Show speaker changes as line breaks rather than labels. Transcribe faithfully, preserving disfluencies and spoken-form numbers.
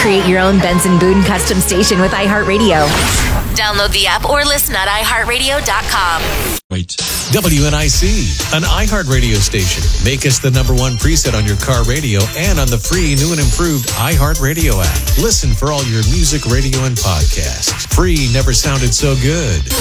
Create your own Benson Boone custom station with iHeartRadio. Download the app or listen at i heart radio dot com.
Wait. W N I C, an iHeartRadio station. Make us the number one preset on your car radio and on the free new and improved iHeartRadio app. Listen for all your music, radio, and podcasts. Free never sounded so good.